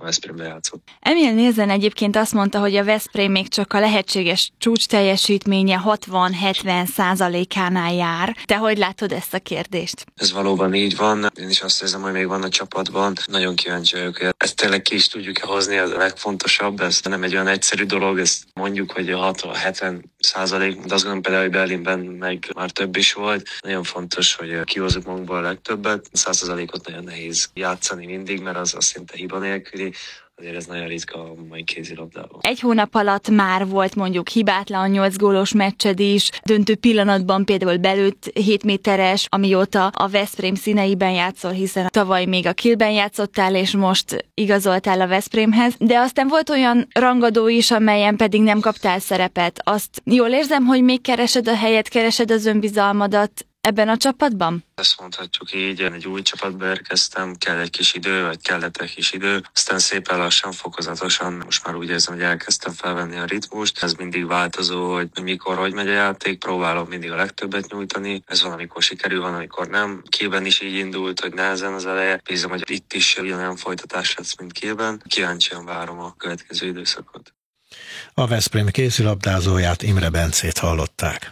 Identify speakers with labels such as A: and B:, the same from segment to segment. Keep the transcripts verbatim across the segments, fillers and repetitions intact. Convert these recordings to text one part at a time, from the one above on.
A: Veszprémbe játszott.
B: Emil Nielsen egyébként azt mondta, hogy a Veszprém még csak a lehetséges csúcs teljesítménye hatvan-hetven százalékánál jár. Te hogy látod ezt a kérdést?
A: Ez valóban így van. Én is azt érzem, hogy még van a csapatban. Nagyon kíváncsi vagyok, hogy ezt tényleg ki is tudjuk hozni, ez a legfontosabb. Ez nem egy olyan egyszerű dolog, ezt mondjuk, hogy a hatvan-hetven százalék, de azt gondolom például, hogy Berlinben meg már több is volt. Nagyon fontos, hogy kihozzuk magunkból a legtöbbet. száz százalékot nagyon nehéz játszani mindig, mert az, az szinte hiba nélküli. Azért ez nagyon ritka a mai kézilabdában.
B: Egy hónap alatt már volt mondjuk hibátlan nyolc gólos meccsed is, döntő pillanatban például belőtt hét méteres, amióta a Veszprém színeiben játszol, hiszen tavaly még a Kielben játszottál, és most igazoltál a Veszprémhez, de aztán volt olyan rangadó is, amelyen pedig nem kaptál szerepet. Azt jól érzem, hogy még keresed a helyet, keresed az önbizalmadat ebben a csapatban?
A: Ezt mondhatjuk így, egy új csapatba érkeztem, kell egy kis idő, vagy kellett egy kis idő, aztán szépen lassan, fokozatosan, most már úgy érzem, hogy elkezdtem felvenni a ritmust, ez mindig változó, hogy mikor, hogy megy a játék, próbálom mindig a legtöbbet nyújtani, ez van, amikor sikerül, van, amikor nem. Kielben is így indult, hogy nehezen az eleje, bízom, hogy itt is ugyanolyan folytatás lesz, mint Kielben. Kíváncsian várom a következő időszakot.
C: A Veszprém kézilabdázóját, Imre Bencét hallották.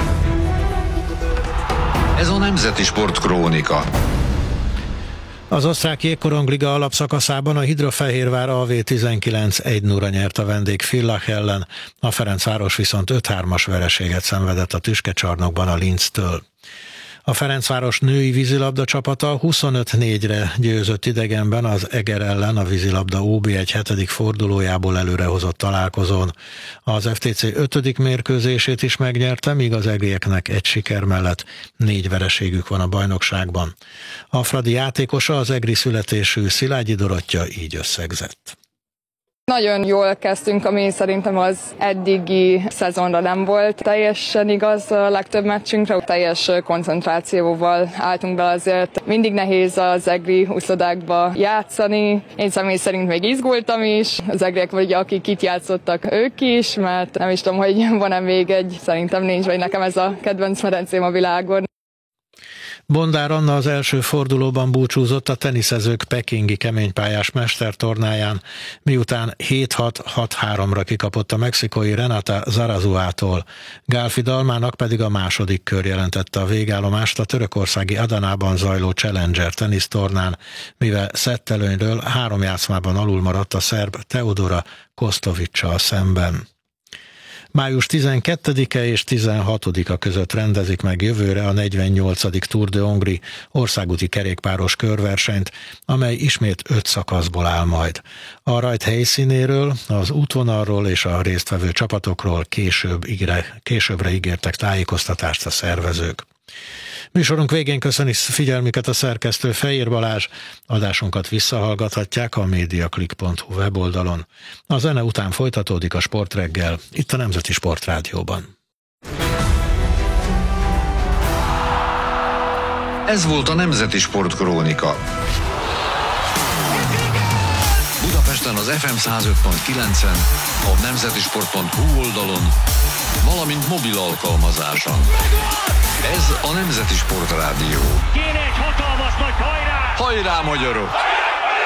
D: Ez a Nemzeti Sport Krónika.
C: Az osztrák jégkorongliga alapszakaszában a Hidrofehérvár á vé tizenkilenc egy nulla nyert a vendég Villach ellen, a Ferencváros viszont öt hármas vereséget szenvedett a tüskecsarnokban a Linztől. A Ferencváros női vízilabda csapata huszonöt négyre győzött idegenben az Eger ellen a vízilabda ó bé egy hetedik fordulójából előrehozott találkozón. Az ef té cé ötödik mérkőzését is megnyerte, míg az egrieknek egy siker mellett négy vereségük van a bajnokságban. A Fradi játékosa, az egri születésű Szilágyi Dorottya így összegzett.
E: Nagyon jól kezdtünk, ami szerintem az eddigi szezonra nem volt teljesen igaz a legtöbb meccsünkre. Teljes koncentrációval álltunk be, azért mindig nehéz az egri úszodákba játszani. Én személy szerint még izgultam is. Az egriek vagy akik itt játszottak, ők is, mert nem is tudom, hogy van-e még egy, szerintem nincs, vagy nekem ez a kedvenc medencém a világon.
C: Bondár Anna az első fordulóban búcsúzott a teniszezők pekingi keménypályás mestertornáján, miután hét hat hat háromra kikapott a mexikói Renata Zarazuától. Gálfi Dalmának pedig a második kör jelentette a végállomást a törökországi Adanában zajló Challenger tenisztornán, mivel szettelőnyről három játszmában alul maradt a szerb Teodora Kostovicsal szemben. május tizenkettedike és tizenhatodika között rendezik meg jövőre a negyvennyolcadik Tour de Hongrie országúti kerékpáros körversenyt, amely ismét öt szakaszból áll majd. A rajt helyszínéről, az útvonalról és a résztvevő csapatokról később ígre, későbbre ígértek tájékoztatást a szervezők. Műsorunk végén köszöni figyelmüket a szerkesztő Fejér Balázs, adásunkat visszahallgathatják a mediaclick pont hu weboldalon. A zene után folytatódik a Sportreggel, itt a Nemzeti Sportrádióban.
D: Ez volt a Nemzeti Sport Krónika. Budapesten az ef em száz öt pont kilencen, a nemzetisport pont hu oldalon, valamint mobil alkalmazáson. Ez a Nemzeti Sport Rádió.
F: Kéne egy hatalmas nagy hajrá!
D: Hajrá, magyarok!